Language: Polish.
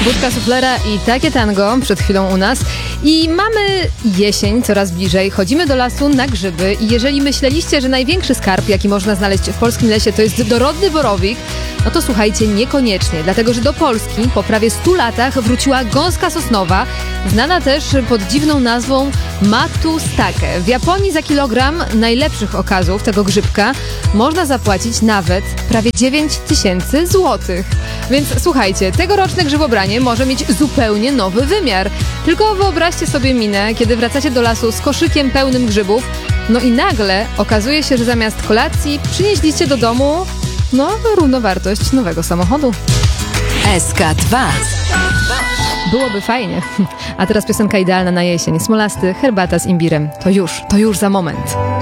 Budka suflera i takie tango przed chwilą u nas. I mamy jesień coraz bliżej. Chodzimy do lasu na grzyby i jeżeli myśleliście, że największy skarb, jaki można znaleźć w polskim lesie, to jest dorodny borowik, no to słuchajcie, niekoniecznie. Dlatego, że do Polski po prawie 100 latach wróciła gąska sosnowa, znana też pod dziwną nazwą matustake. W Japonii za kilogram najlepszych okazów tego grzybka można zapłacić nawet prawie 9000 złotych. Więc słuchajcie, tegoroczne grzybobranie może mieć zupełnie nowy wymiar. Tylko wyobraźcie sobie minę, kiedy wracacie do lasu z koszykiem pełnym grzybów, no i nagle okazuje się, że zamiast kolacji przynieśliście do domu, równowartość nowego samochodu. SK2. Byłoby fajnie. A teraz piosenka idealna na jesień. Smolasty, herbata z imbirem. To już za moment.